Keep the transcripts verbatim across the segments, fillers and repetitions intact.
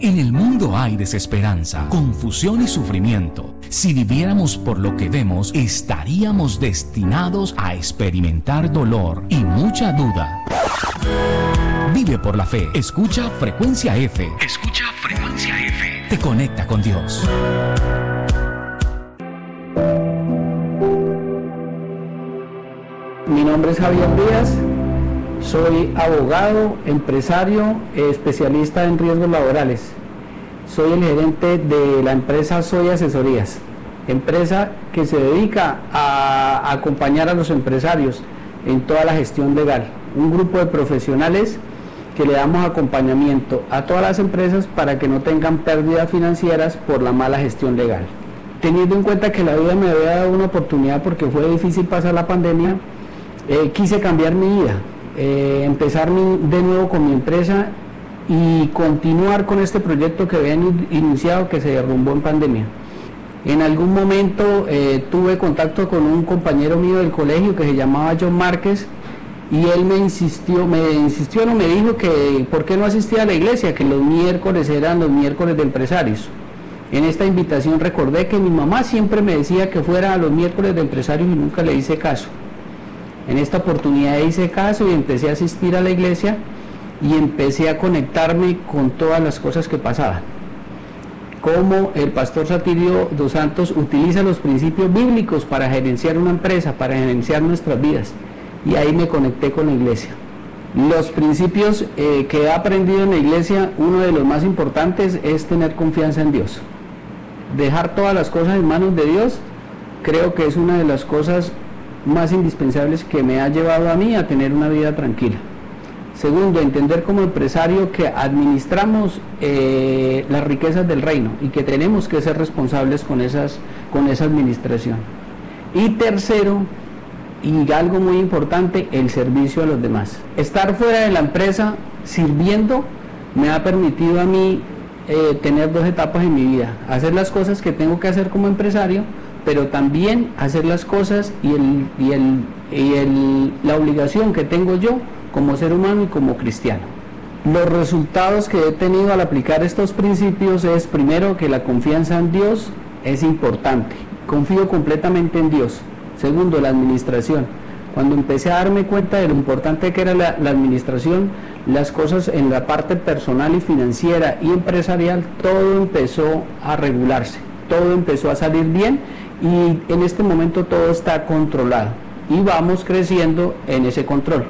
En el mundo hay desesperanza, confusión y sufrimiento. Si viviéramos por lo que vemos, estaríamos destinados a experimentar dolor y mucha duda. Vive por la fe. Escucha Frecuencia F. Escucha Frecuencia F. Te conecta con Dios. Mi nombre es Javier Díaz. Soy abogado, empresario, especialista en riesgos laborales. Soy el gerente de la empresa Soy Asesorías, empresa que se dedica a acompañar a los empresarios en toda la gestión legal. Un grupo de profesionales que le damos acompañamiento a todas las empresas para que no tengan pérdidas financieras por la mala gestión legal. Teniendo en cuenta que la vida me había dado una oportunidad porque fue difícil pasar la pandemia, eh, quise cambiar mi vida. Eh, empezar mi, de nuevo con mi empresa y continuar con este proyecto que habían iniciado, que se derrumbó en pandemia. En algún momento eh, tuve contacto con un compañero mío del colegio que se llamaba John Márquez, y él me insistió, me insistió, no me dijo que por qué no asistía a la iglesia, que los miércoles eran los miércoles de empresarios. En esta invitación recordé que mi mamá siempre me decía que fuera a los miércoles de empresarios y nunca le hice caso. En esta oportunidad hice caso y empecé a asistir a la iglesia y empecé a conectarme con todas las cosas que pasaban. Cómo el pastor Satirio dos Santos utiliza los principios bíblicos para gerenciar una empresa, para gerenciar nuestras vidas. Y ahí me conecté con la iglesia. Los principios eh, que he aprendido en la iglesia, uno de los más importantes es tener confianza en Dios. Dejar todas las cosas en manos de Dios, creo que es una de las cosas más indispensables que me ha llevado a mí a tener una vida tranquila. Segundo, entender como empresario que administramos eh, las riquezas del reino y que tenemos que ser responsables con, esas, con esa administración. Y tercero, y algo muy importante, el servicio a los demás. Estar fuera de la empresa sirviendo me ha permitido a mí eh, tener dos etapas en mi vida: hacer las cosas que tengo que hacer como empresario, pero también hacer las cosas y, el, y, el, y el, la obligación que tengo yo como ser humano y como cristiano. Los resultados que he tenido al aplicar estos principios es, primero, que la confianza en Dios es importante. Confío completamente en Dios. Segundo, la administración. Cuando empecé a darme cuenta de lo importante que era la, la administración, las cosas en la parte personal y financiera y empresarial, todo empezó a regularse, todo empezó a salir bien. Y en este momento todo está controlado y vamos creciendo en ese control.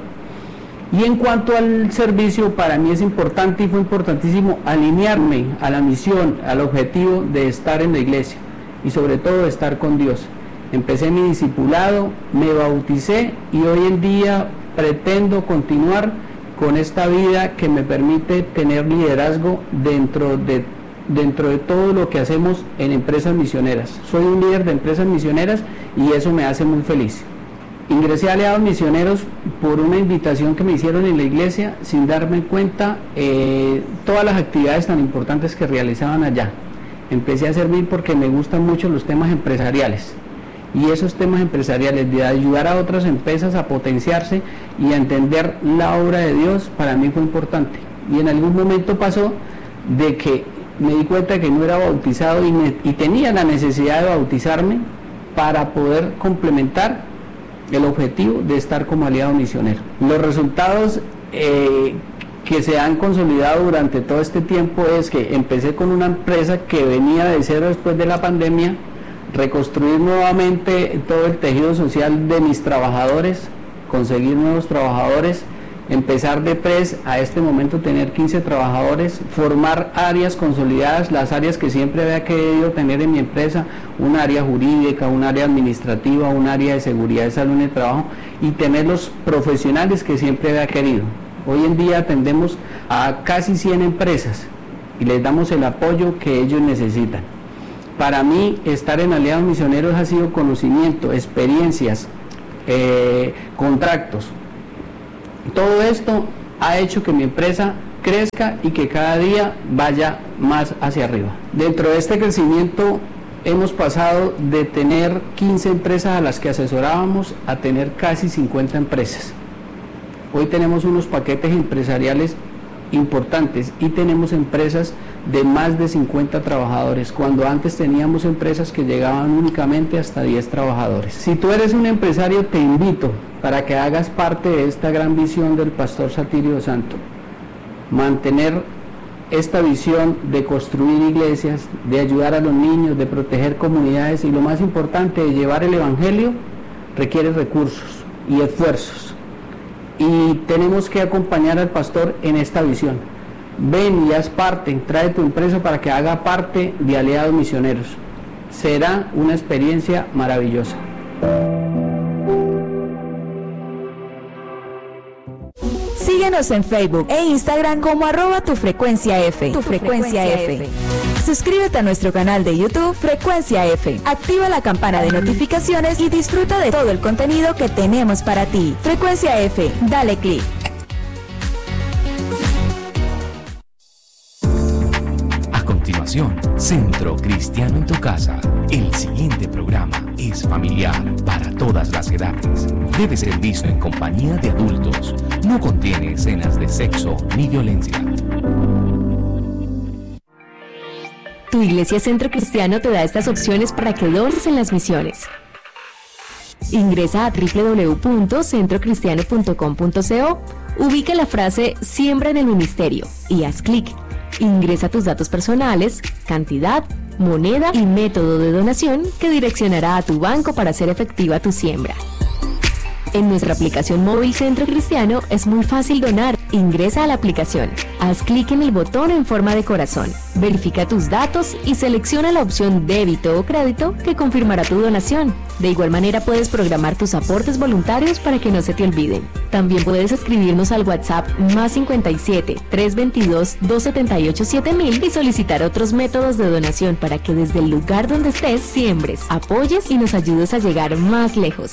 Y en cuanto al servicio, para mí es importante y fue importantísimo alinearme a la misión, al objetivo de estar en la iglesia y sobre todo de estar con Dios. Empecé mi discipulado, me bauticé y hoy en día pretendo continuar con esta vida que me permite tener liderazgo dentro de dentro de todo lo que hacemos en empresas misioneras. Soy un líder de empresas misioneras y eso me hace muy feliz. Ingresé a Aliados Misioneros por una invitación que me hicieron en la iglesia sin darme cuenta eh, todas las actividades tan importantes que realizaban allá. Empecé a servir porque me gustan mucho los temas empresariales y esos temas empresariales de ayudar a otras empresas a potenciarse y a entender la obra de Dios para mí fue importante. Y en algún momento pasó de que me di cuenta que no era bautizado y, me, y tenía la necesidad de bautizarme para poder complementar el objetivo de estar como aliado misionero. Los resultados eh, que se han consolidado durante todo este tiempo es que empecé con una empresa que venía de cero después de la pandemia, reconstruir nuevamente todo el tejido social de mis trabajadores, conseguir nuevos trabajadores, empezar de tres a este momento tener quince trabajadores, formar áreas consolidadas, las áreas que siempre había querido tener en mi empresa, un área jurídica, un área administrativa, un área de seguridad de salud en el trabajo y tener los profesionales que siempre había querido. Hoy en día atendemos a casi cien empresas y les damos el apoyo que ellos necesitan. Para mí estar en Aliados Misioneros ha sido conocimiento, experiencias, eh, contratos. Todo esto ha hecho que mi empresa crezca y que cada día vaya más hacia arriba. Dentro de este crecimiento hemos pasado de tener quince empresas a las que asesorábamos a tener casi cincuenta empresas. Hoy tenemos unos paquetes empresariales importantes y tenemos empresas de más de cincuenta trabajadores, cuando antes teníamos empresas que llegaban únicamente hasta diez trabajadores. Si tú eres un empresario, te invito para que hagas parte de esta gran visión del pastor Satirio Santo, mantener esta visión de construir iglesias, de ayudar a los niños, de proteger comunidades y lo más importante, de llevar el evangelio, requiere recursos y esfuerzos. Y tenemos que acompañar al pastor en esta visión. Ven y haz parte, trae tu empresa para que haga parte de Aliados Misioneros. Será una experiencia maravillosa. Síguenos en Facebook e Instagram como arroba tu frecuencia F. Tu frecuencia F. Suscríbete a nuestro canal de YouTube Frecuencia F. Activa la campana de notificaciones y disfruta de todo el contenido que tenemos para ti. Frecuencia F, dale clic. A continuación, Centro Cristiano en tu casa. El siguiente programa es familiar para todas las edades. Debe ser visto en compañía de adultos. No contiene escenas de sexo ni violencia. Tu Iglesia Centro Cristiano te da estas opciones para que dones en las misiones. Ingresa a doble u doble u doble u punto centro cristiano punto com punto co, ubica la frase Siembra en el Ministerio y haz clic. Ingresa tus datos personales, cantidad, moneda y método de donación que direccionará a tu banco para hacer efectiva tu siembra. En nuestra aplicación móvil Centro Cristiano es muy fácil donar. Ingresa a la aplicación, haz clic en el botón en forma de corazón, verifica tus datos y selecciona la opción débito o crédito que confirmará tu donación. De igual manera puedes programar tus aportes voluntarios para que no se te olviden. También puedes escribirnos al WhatsApp más cincuenta y siete, trescientos veintidós, doscientos setenta y ocho, siete mil y solicitar otros métodos de donación para que desde el lugar donde estés siembres, apoyes y nos ayudes a llegar más lejos.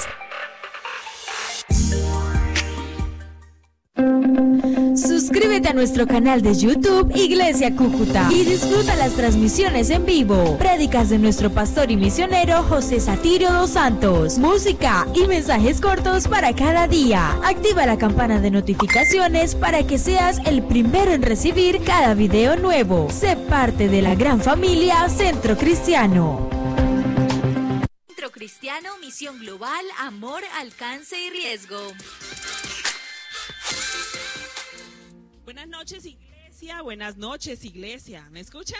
Suscríbete a nuestro canal de YouTube Iglesia Cúcuta y disfruta las transmisiones en vivo, prédicas de nuestro pastor y misionero José Satirio dos Santos, música y mensajes cortos para cada día. Activa la campana de notificaciones para que seas el primero en recibir cada video nuevo. Sé parte de la gran familia Centro Cristiano. Centro Cristiano, misión global, amor, alcance y riesgo. Buenas noches, iglesia. Buenas noches, iglesia. ¿Me escuchan?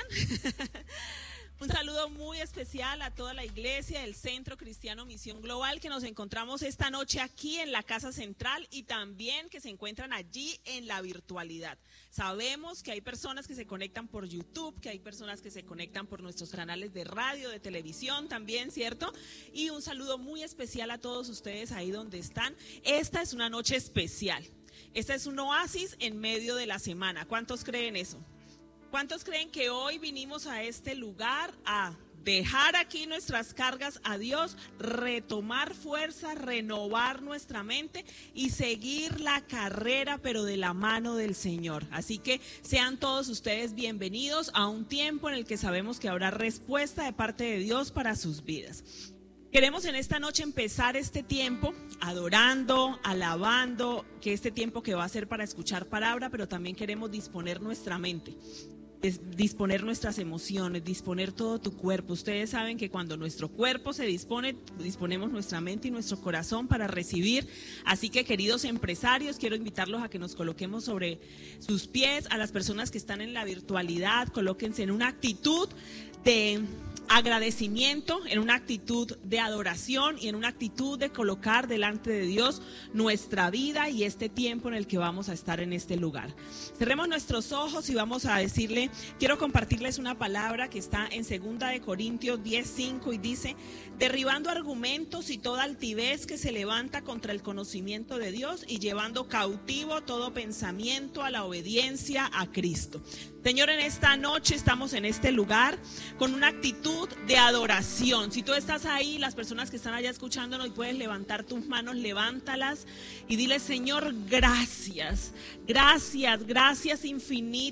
Un saludo muy especial a toda la iglesia del Centro Cristiano Misión Global, que nos encontramos esta noche aquí en la Casa Central y también que se encuentran allí en la virtualidad. Sabemos que hay personas que se conectan por YouTube, que hay personas que se conectan por nuestros canales de radio, de televisión también, ¿cierto? Y un saludo muy especial a todos ustedes ahí donde están. Esta es una noche especial. Este es un oasis en medio de la semana. ¿Cuántos creen eso? ¿Cuántos creen que hoy vinimos a este lugar a dejar aquí nuestras cargas a Dios, retomar fuerza, renovar nuestra mente y seguir la carrera, pero de la mano del Señor? Así que sean todos ustedes bienvenidos a un tiempo en el que sabemos que habrá respuesta de parte de Dios para sus vidas. Queremos en esta noche empezar este tiempo adorando, alabando, que este tiempo que va a ser para escuchar palabra, pero también queremos disponer nuestra mente, disponer nuestras emociones, disponer todo tu cuerpo. Ustedes saben que cuando nuestro cuerpo se dispone, disponemos nuestra mente y nuestro corazón para recibir. Así que, queridos empresarios, quiero invitarlos a que nos coloquemos sobre sus pies. A las personas que están en la virtualidad, colóquense en una actitud de agradecimiento, en una actitud de adoración y en una actitud de colocar delante de Dios nuestra vida y este tiempo en el que vamos a estar en este lugar. Cerremos nuestros ojos y vamos a decirle, quiero compartirles una palabra que está en segunda de Corintios diez, cinco y dice: derribando argumentos y toda altivez que se levanta contra el conocimiento de Dios y llevando cautivo todo pensamiento a la obediencia a Cristo. Señor, en esta noche estamos en este lugar con una actitud de adoración. Si tú estás ahí, las personas que están allá escuchándonos, y puedes levantar tus manos, levántalas y dile: Señor, gracias, gracias, gracias infinitas.